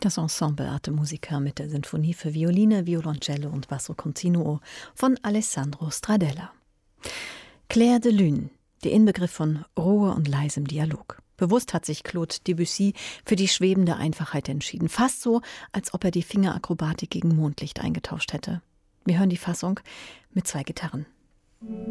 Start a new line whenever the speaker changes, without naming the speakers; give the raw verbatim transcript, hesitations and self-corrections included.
Das Ensemble Arte Musica mit der Sinfonie für Violine, Violoncello und Basso Continuo von Alessandro Stradella. Clair de Lune, der Inbegriff von Ruhe und leisem Dialog. Bewusst hat sich Claude Debussy für die schwebende Einfachheit entschieden. Fast so, als ob er die Fingerakrobatik gegen Mondlicht eingetauscht hätte. Wir hören die Fassung mit zwei Gitarren.